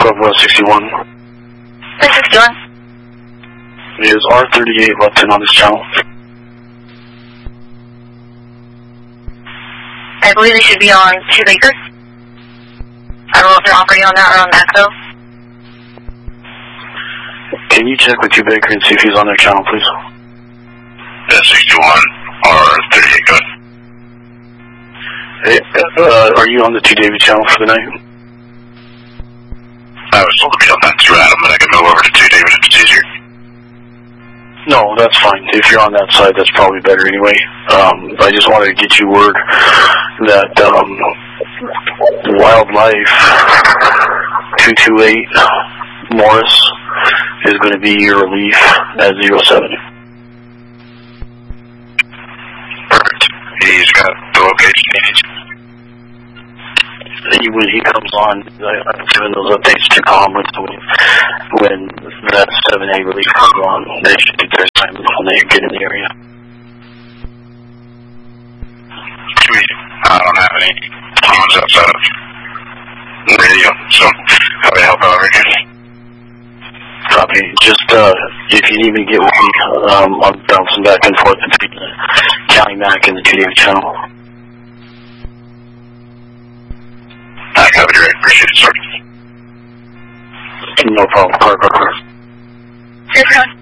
of 61. 61. Is R38 left in on this channel? I believe it should be on 2 Baker. I don't know if they're operating on that or on Maxo. Can you check with 2 Baker and see if he's on their channel, please? 61, R38, good. Hey, are you on the 2 Davy channel for the night? I was told to be on that 2 Adam, but I can move over to 2 David if it's easier. No, that's fine. If you're on that side, that's probably better anyway. I just wanted to get you word that Wildlife 228 Morris is going to be your relief at 07. Perfect. He's got the location he needs. When he comes on, I'm giving those updates to Commerce. When that 7A relief comes on, they should take their time when they get in the area. Sweet. I don't have any phones outside of radio, so how may I help out over here? Copy. Just, if you need me to get with me, I'm bouncing back and forth between the County Mac and the 2 Davy channel. I copy, Ray. Appreciate it, sir. No problem. Car. Here's one.